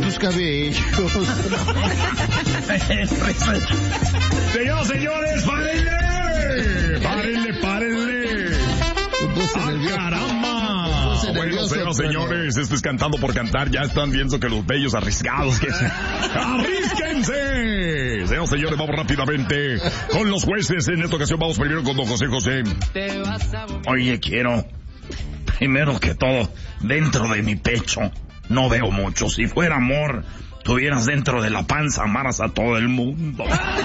tus cabellos. Señoras, señores, párenle. Párenle. ¡Caramba! Bueno, señores, esto es Cantando por Cantar. Ya están viendo que los bellos arriesgados que ¡arrísquense! Señoras, señores, vamos rápidamente con los jueces. En esta ocasión vamos primero con don José José. Oye, quiero, primero que todo, dentro de mi pecho, no veo mucho. Si fuera amor, tuvieras dentro de la panza, amaras a todo el mundo.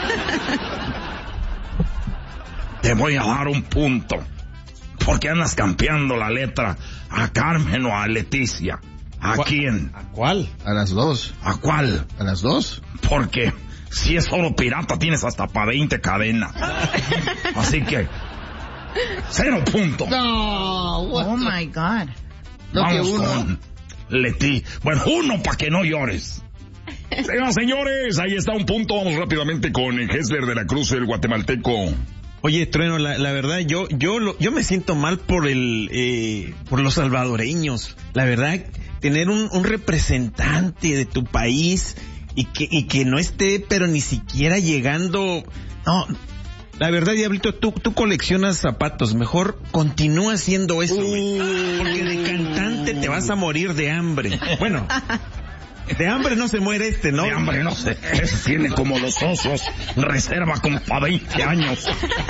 Te voy a dar un punto. Porque andas campeando la letra a Carmen o a Leticia. ¿A quién? ¿A cuál? A las dos. ¿A cuál? ¿A las dos? Porque si es oro pirata tienes hasta para 20 cadenas. Así que 0 puntos. No. Oh my God. No, vamos que uno. con Leti. Bueno, 1 para que no llores. Señoras, señores, ahí está un punto. Vamos rápidamente con Hesler de la Cruz, el guatemalteco. Oye, Trueno, la verdad, yo me siento mal por los salvadoreños. La verdad, tener un representante de tu país y que no esté, pero ni siquiera llegando. No, la verdad, Diablito, tú coleccionas zapatos. Mejor continúa haciendo eso, güey. Porque de cantante te vas a morir de hambre. Bueno. De hambre no se muere ¿no? De hambre no sé. Ese tiene como los osos. Reserva como para 20 años.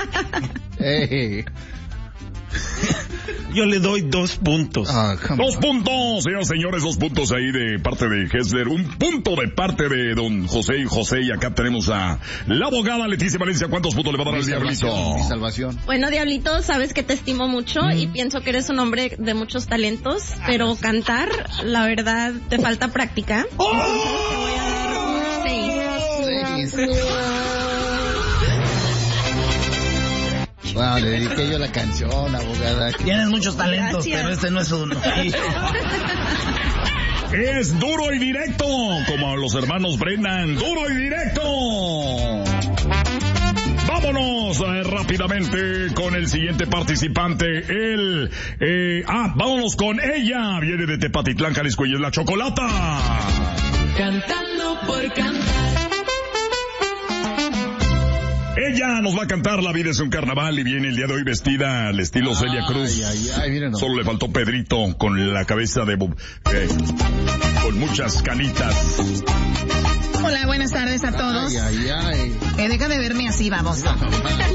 Yo le doy 2 puntos. 2 puntos, señoras, señores, 2 puntos ahí de parte de Hesler. 1 punto de parte de don José y José. Y acá tenemos a la abogada Leticia Valencia. ¿Cuántos puntos le va a dar al Diablito? Mi salvación. Bueno, Diablito, sabes que te estimo mucho y pienso que eres un hombre de muchos talentos, pero cantar, la verdad, te falta práctica. Entonces te voy a dar un 6. Wow, le dediqué yo la canción, abogada. Tienes muchos talentos, Gracias. pero este no es uno. Es duro y directo, como los hermanos Brennan. ¡Duro y directo! Vámonos rápidamente con el siguiente participante. Vámonos con ella. Viene de Tepatitlán, Jalisco, y es la Chocolata. Cantando por cantar. Ella nos va a cantar La vida es un carnaval y viene el día de hoy vestida al estilo Celia Cruz. Mírenos. Solo le faltó Pedrito con la cabeza de... con muchas canitas. Hola, buenas tardes a todos. Ay. Deja de verme así, baboso.